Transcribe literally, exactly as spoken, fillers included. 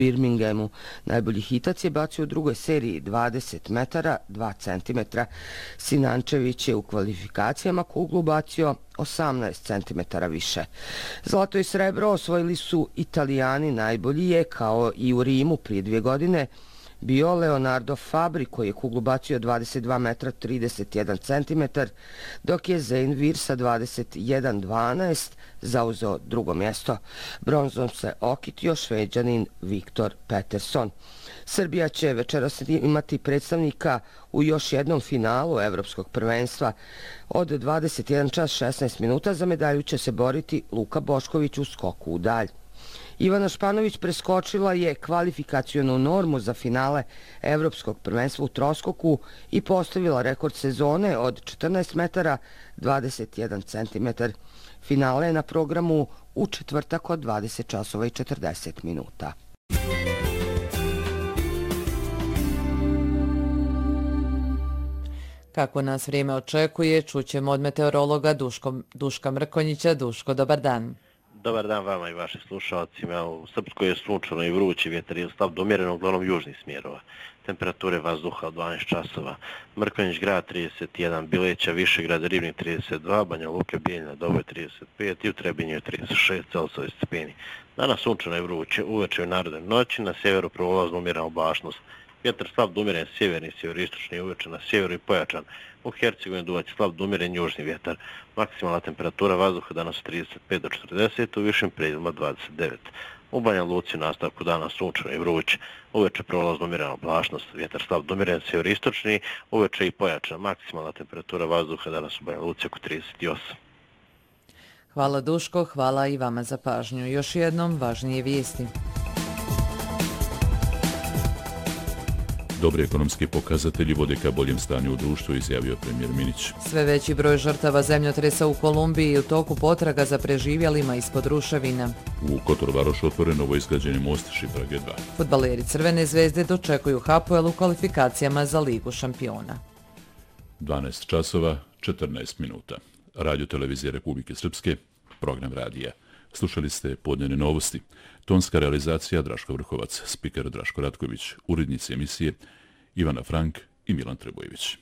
Birminghamu. Najbolji hitac je bacio u drugoj seriji dvadeset metara, dva centimetra. Sinančević je u kvalifikacijama kuglu bacio osamnaest centimetara više. Zlato i srebro osvojili su Italijani. Najbolji je, kao i u Rimu prije dvije godine, bio Leonardo Fabri, koji je kuglu bacio dvadeset dva metra trideset jedan centimetar, dok je Zein Vir sa dvadeset jedan dvanaest zauzeo drugo mjesto. Bronzom se okitio Šveđanin Viktor Peterson. Srbija će večeras imati predstavnika u još jednom finalu Evropskog prvenstva. Od dvadeset jedan čas šesnaest minuta za medalju će se boriti Luka Bošković u skoku u dalj. Ivana Španović preskočila je kvalifikacionu normu za finale Evropskog prvenstva u troskoku i postavila rekord sezone od četrnaest metara dvadeset jedan centimetar. Finale je na programu u četvrtak od dvadeset časova i četrdeset minuta. Kako nas vrijeme očekuje, čućemo od meteorologa Duško, Duška Mrkonjića. Duško, dobar dan. Dobar dan vama i vašim slušalcima. U Srpskoj je sunčano i vrući, vjetar je stav domjereno uglavnom južnih smjerova. Temperature vazduha od dvanaest časova. Mrkonjić grad trideset jedan, Bileća, Višegrad, Ribnik trideset dva, Banja Luka, Bijeljina, Doboj trideset pet i u Trebinju je trideset šest Celsijevi stepeni. Danas sunčano i vruće, uveče u narodnoj noći, na sjeveru prolazno umjerena oblačnost. Vjetar slab dumjeren sjeverni, sjeveristočni uveče na sjeveru i pojačan. U Hercegovini duvaće slab dumjeren južni vjetar. Maksimalna temperatura vazduha danas trideset pet do četrdeset, u višim predjelima dvadeset devet. U Banja Luci nastavku dana sunčano i vruće. Uveče prolazno umjerena oblačnost. Vjetar slab dumjeren sjeveristočni, uveče i pojačan. Maksimalna temperatura vazduha danas u Banja Luci oko trideset osam. Hvala Duško, hvala i vama za pažnju. Još jednom važnije vijesti. Dobri ekonomski pokazatelji vode ka boljem stanju u društvu, izjavio premijer Minić. Sve veći broj žrtava zemljotresa u Kolumbiji i u toku potraga za preživjelima ispod ruševina. U Kotor-Varošu otvoren novo izgrađeni most Šifra G dva. Fudbaleri Crvene zvezde dočekuju Hapoel u kvalifikacijama za Ligu šampiona. dvanaest časova, četrnaest minuta. Radio Televizije Republike Srpske, program radija. Slušali ste podnevne novosti. Tonska realizacija Draško Vrhovac, spiker Draško Ratković, urednici emisije Ivana Frank i Milan Trebojević.